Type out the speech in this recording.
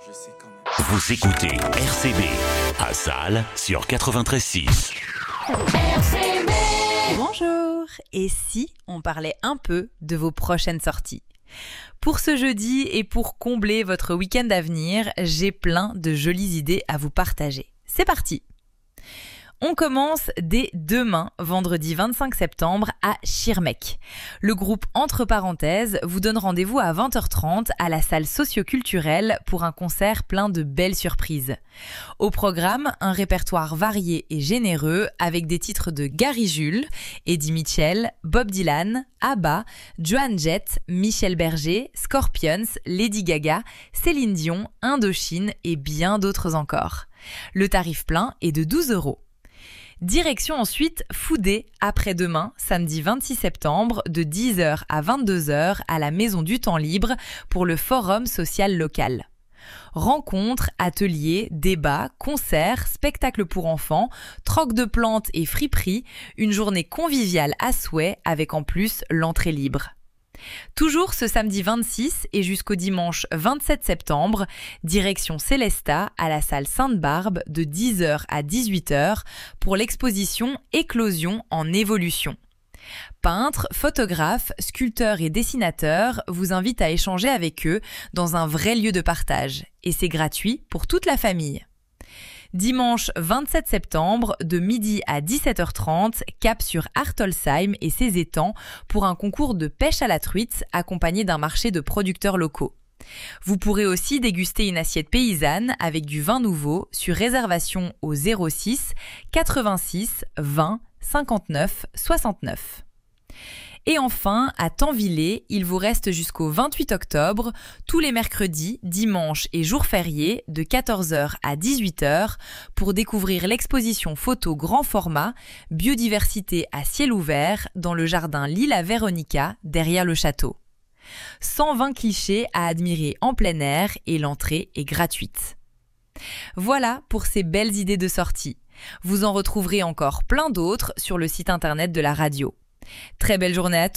Vous écoutez RCB à Salles sur 93.6. Bonjour, et si on parlait un peu de vos prochaines sorties ? Pour ce jeudi et pour combler votre week-end à venir, j'ai plein de jolies idées à vous partager. C'est parti! On commence dès demain, vendredi 25 septembre, à Schirmeck. Le groupe Entre Parenthèses vous donne rendez-vous à 20h30 à la salle socio-culturelle pour un concert plein de belles surprises. Au programme, un répertoire varié et généreux avec des titres de Gary Jules, Eddie Mitchell, Bob Dylan, ABBA, Joan Jett, Michel Berger, Scorpions, Lady Gaga, Céline Dion, Indochine et bien d'autres encore. Le tarif plein est de 12 €. Direction ensuite Fouday, après-demain, samedi 26 septembre, de 10h à 22h à la Maison du Temps Libre pour le Forum social local. Rencontres, ateliers, débats, concerts, spectacles pour enfants, troc de plantes et friperies, une journée conviviale à souhait avec en plus l'entrée libre. Toujours ce samedi 26 et jusqu'au dimanche 27 septembre, direction Célestat à la salle Sainte-Barbe de 10h à 18h pour l'exposition Éclosion en évolution. Peintres, photographes, sculpteurs et dessinateurs vous invitent à échanger avec eux dans un vrai lieu de partage. Et c'est gratuit pour toute la famille. Dimanche 27 septembre, de midi à 17h30, cap sur Artolsheim et ses étangs pour un concours de pêche à la truite accompagné d'un marché de producteurs locaux. Vous pourrez aussi déguster une assiette paysanne avec du vin nouveau sur réservation au 06 86 20 59 69. Et enfin, à Tanvillers, il vous reste jusqu'au 28 octobre, tous les mercredis, dimanches et jours fériés, de 14h à 18h, pour découvrir l'exposition photo grand format « Biodiversité à ciel ouvert » dans le jardin Lilla Veronica, derrière le château. 120 clichés à admirer en plein air et l'entrée est gratuite. Voilà pour ces belles idées de sortie. Vous en retrouverez encore plein d'autres sur le site internet de la radio. Très belle journée à tous.